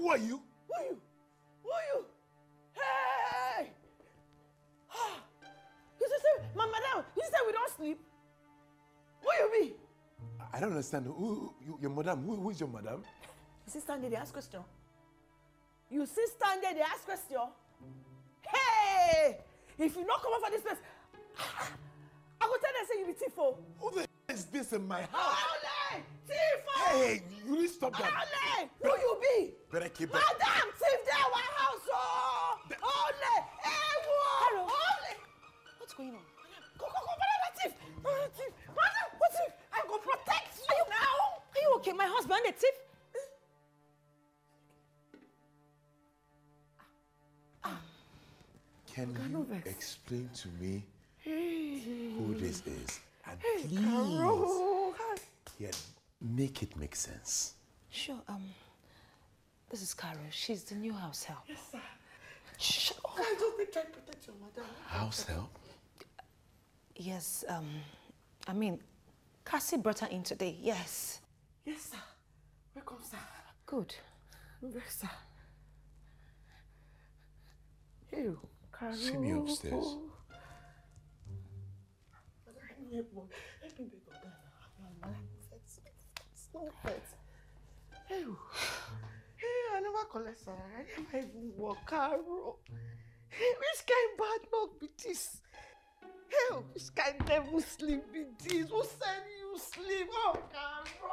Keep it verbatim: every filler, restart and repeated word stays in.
Who are you? Who are you? Who are you? Hey! You just say, my madam, you just say we don't sleep? Who you be? I don't understand. Who, who your madam? Who, who is your madam? You see stand there, they ask question. You see stand there, they ask question. Hey! If you not come up for this place, I go tell them say you be tifo. Who the hell is this in my house? Ole! Tifo! Hey, you need to stop that. Ole! Who you be? Better keep that. Madam, thief there, our house, oh! Ole! Hey, whoa! Ole! What's going on? Go, go, go, madam, thief! Madam, thief! Madam, what thief? I go protect you, you now! Are you okay? My husband, the thief? Can you explain to me hey. who this is? And hey, please, Carol. yeah, make it make sense. Sure. Um, this is Carol. She's the new house help. Yes, sir. Shh. Oh, I just need to try to protect your madam. House help? Yes. Um, I mean, Cassie brought her in today. Yes. Yes, sir. Welcome, sir. Good. Yes, sir. Hey, Carol. See me upstairs. Let me beg of that. It's not fit. Hey, hey, I never collect salary. I never even work, Carol. Hey, which kind bad luck be this? Hey, which kind devil sleep be this? Who send you sleep? Oh, Carol.